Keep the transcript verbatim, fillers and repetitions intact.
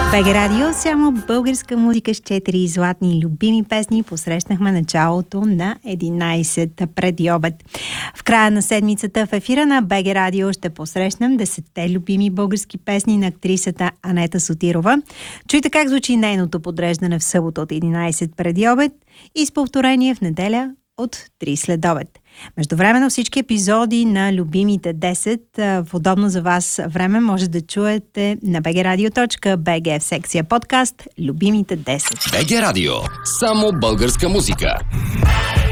БГ Радио, само българска музика с четири златни любими песни. Посрещнахме началото на единайсет преди обед. В края на седмицата в ефира на БГ Радио ще посрещнем десетте любими български песни на актрисата Анета Сотирова. Чуйте как звучи нейното подреждане в събота от единайсет преди обед и с повторение в неделя от три след обед. Междувременно всички епизоди на любимите десет в удобно за вас време може да чуете на би джи радио точка би джи в секция подкаст Любимите десет. БГ Радио. Само българска музика.